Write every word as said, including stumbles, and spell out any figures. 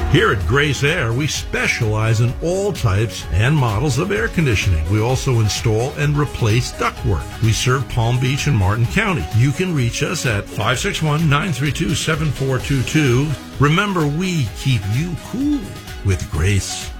Here at Grace Air, we specialize in all types and models of air conditioning. We also install and replace ductwork. We serve Palm Beach and Martin County. You can reach us at five six one, nine three two, seven four two two. Remember, we keep you cool with Grace.